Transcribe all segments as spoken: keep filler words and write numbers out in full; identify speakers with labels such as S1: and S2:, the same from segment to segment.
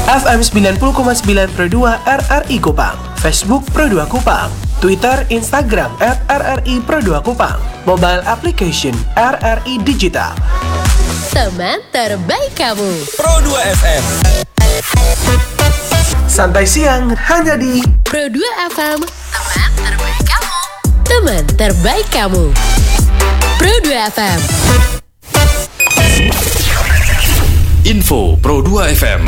S1: F M sembilan puluh koma sembilan Pro dua R R I Kupang, Facebook Pro dua Kupang, Twitter, Instagram at R R I Pro dua Kupang, mobile application R R I Digital.
S2: Teman terbaik kamu,
S3: Pro dua F M.
S1: Santai siang hanya di
S2: Pro dua F M. Teman terbaik kamu. Teman terbaik kamu, Pro dua F M.
S3: Info Pro dua F M.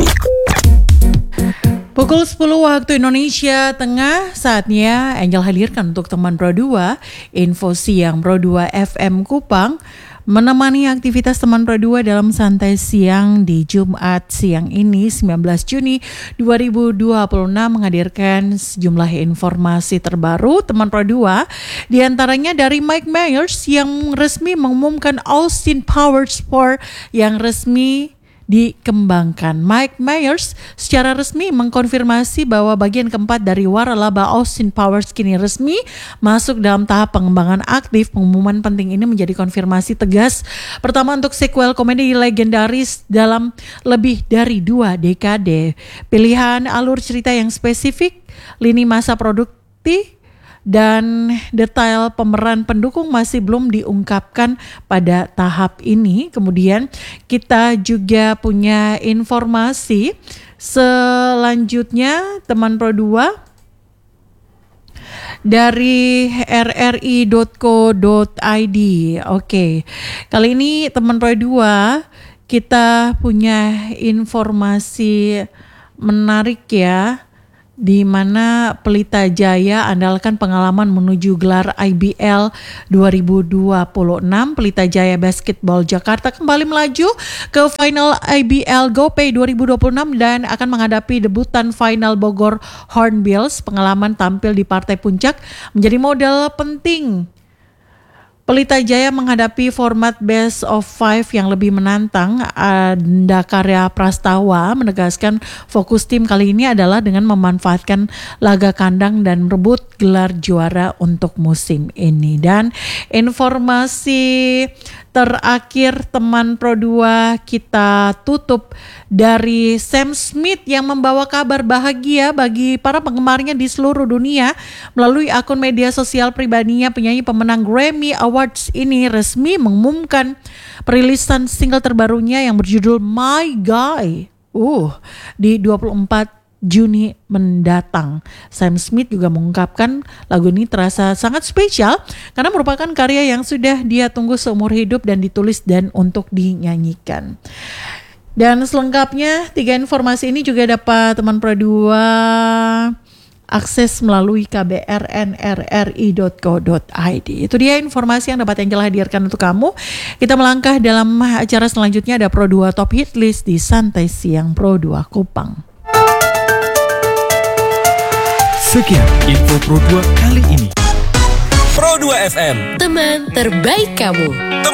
S4: Pukul sepuluh waktu Indonesia Tengah, saatnya Angel hadirkan untuk teman Pro dua, Info Siang Pro dua F M Kupang, menemani aktivitas teman Pro dua dalam santai siang di Jumat siang ini sembilan belas Juni dua ribu dua puluh enam menghadirkan sejumlah informasi terbaru teman Pro dua, di antaranya dari Mike Myers yang resmi mengumumkan Austin Powers Sport yang resmi dikembangkan. Mike Myers secara resmi mengkonfirmasi bahwa bagian keempat dari waralaba Austin Powers kini resmi masuk dalam tahap pengembangan aktif. Pengumuman penting ini menjadi konfirmasi tegas pertama untuk sequel komedi legendaris dalam lebih dari dua dekade. Pilihan alur cerita yang spesifik, lini masa produksi, dan detail pemeran pendukung masih belum diungkapkan pada tahap ini. Kemudian kita juga punya informasi selanjutnya teman Pro dua dari r r i dot co dot i d. Oke, kali ini teman Pro dua kita punya informasi menarik ya, di mana Pelita Jaya andalkan pengalaman menuju gelar I B L dua ribu dua puluh enam. Pelita Jaya Basketball Jakarta kembali melaju ke final I B L GoPay dua ribu dua puluh enam dan akan menghadapi debutan final Bogor Hornbills. Pengalaman tampil di partai puncak menjadi modal penting Pelita Jaya menghadapi format best of five yang lebih menantang. Anda Karya Prastawa menegaskan fokus tim kali ini adalah dengan memanfaatkan laga kandang dan merebut gelar juara untuk musim ini. Dan informasi terakhir teman Pro dua kita tutup dari Sam Smith yang membawa kabar bahagia bagi para penggemarnya di seluruh dunia. Melalui akun media sosial pribadinya, penyanyi pemenang Grammy Awards ini resmi mengumumkan perilisan single terbarunya yang berjudul My Guy uh, di dua puluh empat Juni mendatang. Sam Smith juga mengungkapkan lagu ini terasa sangat spesial karena merupakan karya yang sudah dia tunggu seumur hidup dan ditulis dan untuk dinyanyikan. Dan selengkapnya tiga informasi ini juga dapat teman Pro dua akses melalui k b r n r r i dot co dot i d. Itu dia informasi yang dapat Angel hadirkan untuk kamu. Kita melangkah dalam acara selanjutnya, ada Pro dua Top Hit List di Santai Siang Pro dua Kupang.
S3: Sekian info Pro dua kali ini. Pro dua F M,
S2: teman terbaik kamu.